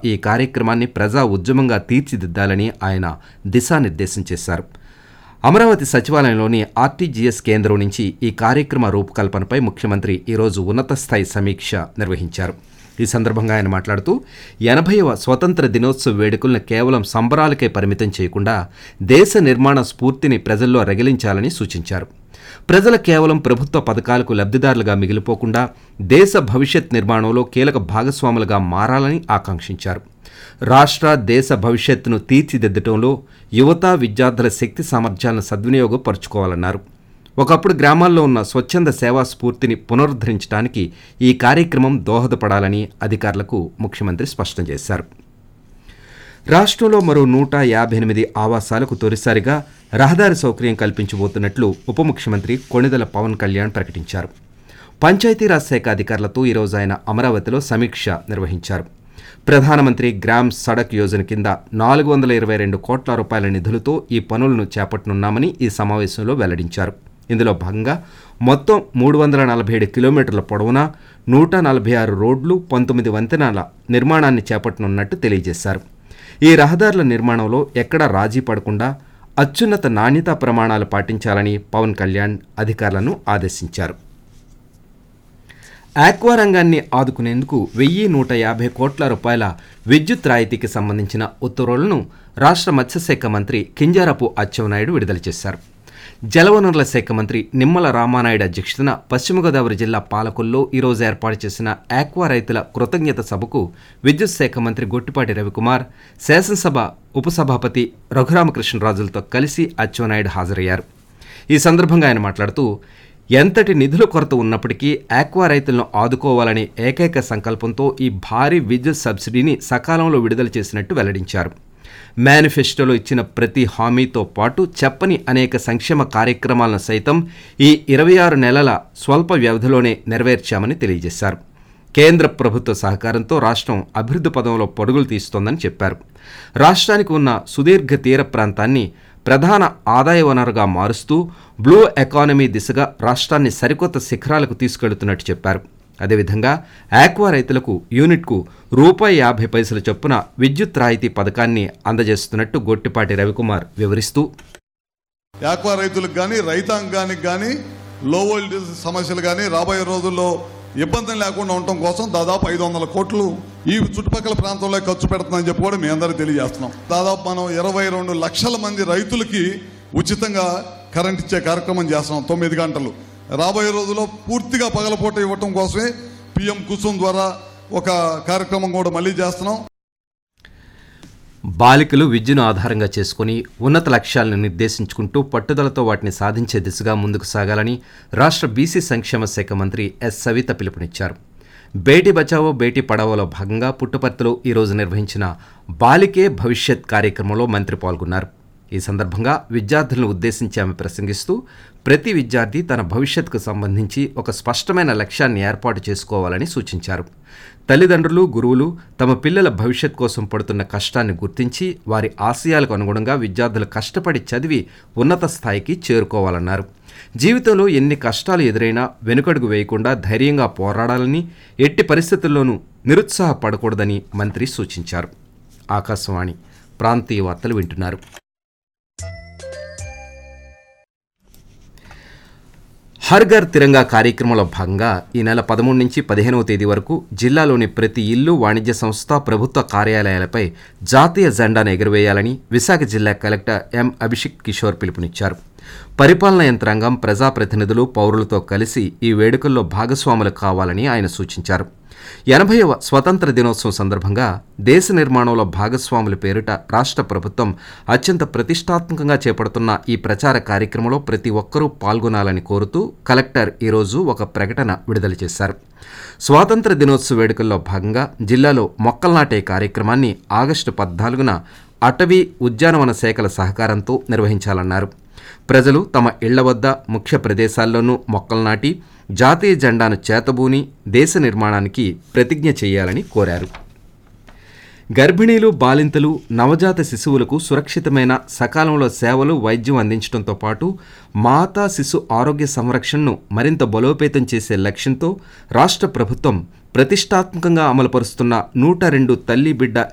ఈ కార్యక్రమాన్ని ప్రజా ఉద్యమంగా తీర్చిదిద్దాలని ఆయన దిశానిర్దేశం చేశారు. అమరావతి సచివాలయంలోని ఆర్టీజీఎస్ కేంద్రం నుంచి ఈ కార్యక్రమ రూపకల్పనపై ముఖ్యమంత్రి ఈరోజు ఉన్నత స్థాయి సమీక్ష నిర్వహించారు. ఈ సందర్భంగా ఆయన మాట్లాడుతూ 80వ స్వతంత్ర దినోత్సవ వేడుకలను కేవలం సంబరాలకే పరిమితం చేయకుండా దేశ నిర్మాణ స్ఫూర్తిని ప్రజల్లో రగిలించాలని సూచించారు. ప్రజలు కేవలం ప్రభుత్వ పథకాలకు లబ్ధిదారులుగా మిగిలిపోకుండా దేశ భవిష్యత్ నిర్మాణంలో కీలక భాగస్వాములుగా మారాలని ఆకాంక్షించారు. రాష్ట్ర దేశ భవిష్యత్తును తీర్చిదిద్దటంలో యువత విద్యార్థుల శక్తి సామర్థ్యాలను సద్వినియోగపరుచుకోవాలన్నారు. ఒకప్పుడు గ్రామాల్లో ఉన్న స్వచ్ఛంద సేవా స్ఫూర్తిని పునరుద్ధరించడానికి ఈ కార్యక్రమం దోహదపడాలని అధికారులకు ముఖ్యమంత్రి స్పష్టం చేశారు. రాష్ట్రంలో మరో 158 ఆవాసాలకు తొలిసారిగా రహదారి సౌకర్యం కల్పించబోతున్నట్లు ఉప ముఖ్యమంత్రి కొణిదెల పవన్ కళ్యాణ్ ప్రకటించారు. పంచాయతీరాజ్ శాఖ అధికారులతో ఈరోజు ఆయన అమరావతిలో సమీక్ష నిర్వహించారు. ప్రధానమంత్రి గ్రామ్ సడక్ యోజన కింద 422 కోట్ల రూపాయల నిధులతో ఈ పనులను చేపట్టనున్నామని ఈ సమావేశంలో వెల్లడించారు. ఇందులో భాగంగా మొత్తం 347 కిలోమీటర్ల పొడవున 146 రోడ్లు 19 వంతెనల నిర్మాణాన్ని చేపట్టనున్నట్టు తెలియజేశారు. ఈ రహదారుల నిర్మాణంలో ఎక్కడా రాజీ పడకుండా అత్యున్నత నాణ్యతా ప్రమాణాలు పాటించాలని పవన్ కళ్యాణ్ అధికారులను ఆదేశించారు. ఆక్వా రంగాన్ని ఆదుకునేందుకు 1150 కోట్ల రూపాయల విద్యుత్ రాయితీకి సంబంధించిన ఉత్తర్వులను రాష్ట్ర మత్స్యశాఖ మంత్రి కింజారపు అచ్చెన్నాయుడు విడుదల చేశారు. జలవనరుల శాఖ మంత్రి నిమ్మల రామానాయుడు అధ్యక్షతన పశ్చిమ గోదావరి జిల్లా పాలకొల్లో ఈరోజు ఏర్పాటు చేసిన ఆక్వా రైతుల కృతజ్ఞత సభకు విద్యుత్ శాఖ మంత్రి గొట్టిపాటి రవికుమార్, శాసనసభ ఉపసభాపతి రఘురామకృష్ణరాజులతో కలిసి అచ్చెన్నాయుడు హాజరయ్యారు. ఈ సందర్భంగా ఆయన మాట్లాడుతూ ఎంతటి నిధుల కొరత ఉన్నప్పటికీ ఆక్వా రైతులను ఆదుకోవాలనే ఏకైక సంకల్పంతో ఈ భారీ విద్యుత్ సబ్సిడీని సకాలంలో విడుదల చేసినట్టు వెల్లడించారు. మేనిఫెస్టోలో ఇచ్చిన ప్రతి హామీతో పాటు చెప్పని అనేక సంక్షేమ కార్యక్రమాలను సైతం ఈ 26 నెలల స్వల్ప వ్యవధిలోనే నెరవేర్చామని తెలియజేశారు. కేంద్ర ప్రభుత్వ సహకారంతో రాష్ట్రం అభివృద్ధి పదంలో పరుగులు తీస్తోందని చెప్పారు. రాష్ట్రానికి ఉన్న సుదీర్ఘ తీర ప్రాంతాన్ని ప్రధాన ఆదాయ వనరుగా మారుస్తూ బ్లూ ఎకానమీ దిశగా రాష్ట్రాన్ని సరికొత్త శిఖరాలకు తీసుకెళ్తున్నట్టు చెప్పారు. అదేవిధంగా ఆక్వా రైతులకు యూనిట్కు ₹50 చొప్పున విద్యుత్ రాయితీ పథకాన్ని అందజేస్తున్నట్టు గొట్టిపాటి రవికుమార్ వివరిస్తూ, ఆక్వా రైతులకు కానీ రైతాంగానికి కానీ లో వోల్టేజ్ సమస్యలు కానీ రాబోయే రోజుల్లో ఇబ్బందులు లేకుండా ఉండటం కోసం దాదాపు 500 కోట్లు ఈ చుట్టుపక్కల ప్రాంతంలో ఖర్చు పెడుతుందని చెప్పి కూడా మీ అందరికీ తెలియజేస్తున్నాం. దాదాపు మనం 22 లక్షల మంది రైతులకి ఉచితంగా కరెంట్ ఇచ్చే కార్యక్రమం చేస్తున్నాం 9 గంటలు. రాబోయే రోజుల్లో పూర్తిగా పగలపూట ఇవ్వటం కోసమే పిఎం కుసుమ్ ద్వారా ఒక కార్యక్రమం కూడా మళ్ళీ చేస్తున్నాం. బాలికలు విద్యను ఆధారంగా చేసుకుని ఉన్నత లక్ష్యాలను నిర్దేశించుకుంటూ పట్టుదలతో వాటిని సాధించే దిశగా ముందుకు సాగాలని రాష్ట్ర బీసీ సంక్షేమ శాఖ మంత్రి ఎస్ సవిత పిలుపునిచ్చారు. బేటీ బచావో బేటీ పడావోలో భాగంగా పుట్టపర్తిలో ఈరోజు నిర్వహించిన బాలికే భవిష్యత్ కార్యక్రమంలో మంత్రి పాల్గొన్నారు. ఈ సందర్భంగా విద్యార్థులను ఉద్దేశించి ఆమె ప్రసంగిస్తూ ప్రతి విద్యార్థి తన భవిష్యత్తుకు సంబంధించి ఒక స్పష్టమైన లక్ష్యాన్ని ఏర్పాటు చేసుకోవాలని సూచించారు. తల్లిదండ్రులు, గురువులు తమ పిల్లల భవిష్యత్ కోసం పడుతున్న కష్టాన్ని గుర్తించి వారి ఆశయాలకు అనుగుణంగా విద్యార్థులు కష్టపడి చదివి ఉన్నత స్థాయికి చేరుకోవాలన్నారు. జీవితంలో ఎన్ని కష్టాలు ఎదురైనా వెనుకడుగు వేయకుండా ధైర్యంగా పోరాడాలని, ఎట్టి పరిస్థితుల్లోనూ నిరుత్సాహపడకూడదని మంత్రి సూచించారు. ఆకాశవాణి ప్రాంతీయ వార్తలు వింటున్నారు. హర్ ఘర్ తిరంగా కార్యక్రమంలో భాగంగా ఈ నెల 13 నుంచి 15వ తేదీ వరకు జిల్లాలోని ప్రతి ఇల్లు, వాణిజ్య సంస్థ, ప్రభుత్వ కార్యాలయాలపై జాతీయ జెండాను ఎగురవేయాలని విశాఖ జిల్లా కలెక్టర్ ఎం అభిషేక్ కిషోర్ పిలుపునిచ్చారు. పరిపాలనా యంత్రాంగం, ప్రజాప్రతినిధులు, పౌరులతో కలిసి ఈ వేడుకల్లో భాగస్వాములు కావాలని ఆయన సూచించారు. 80వ స్వతంత్ర దినోత్సవం సందర్భంగా దేశ నిర్మాణంలో భాగస్వాముల పేరిట రాష్ట్ర ప్రభుత్వం అత్యంత ప్రతిష్టాత్మకంగా చేపడుతున్న ఈ ప్రచార కార్యక్రమంలో ప్రతి ఒక్కరూ పాల్గొనాలని కోరుతూ కలెక్టర్ ఈరోజు ఒక ప్రకటన విడుదల చేశారు. స్వాతంత్ర దినోత్సవ వేడుకల్లో భాగంగా జిల్లాలో మొక్కలు నాటే కార్యక్రమాన్ని ఆగస్టు 14న అటవీ, ఉద్యానవన శాఖల సహకారంతో నిర్వహించాలన్నారు. ప్రజలు తమ ఇళ్ల వద్ద, ముఖ్య ప్రదేశాల్లోనూ మొక్కలు నాటి జాతీయ జెండాను చేతబూని దేశ నిర్మాణానికి ప్రతిజ్ఞ చేయాలని కోరారు. గర్భిణీలు, బాలింతలు, నవజాత శిశువులకు సురక్షితమైన సకాలంలో సేవలు, వైద్యం అందించడంతో పాటు మాతా శిశు ఆరోగ్య సంరక్షణను మరింత బలోపేతం చేసే లక్ష్యంతో రాష్ట్ర ప్రభుత్వం ప్రతిష్టాత్మకంగా అమలుపరుస్తున్న 102 తల్లి బిడ్డ